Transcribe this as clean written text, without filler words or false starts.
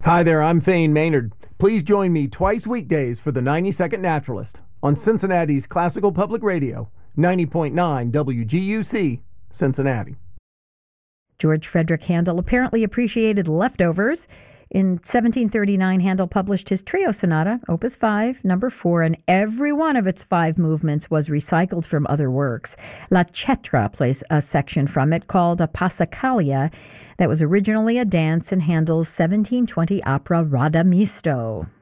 Hi there, I'm Thane Maynard. Please join me twice weekdays for the 90-Second Naturalist on Cincinnati's Classical Public Radio, 90.9 WGUC, Cincinnati. George Frederick Handel apparently appreciated leftovers. In 1739, Handel published his Trio Sonata, Opus 5, number 4, and every one of its 5 movements was recycled from other works. La Cetra plays a section from it called a Passacaglia that was originally a dance in Handel's 1720 opera Radamisto.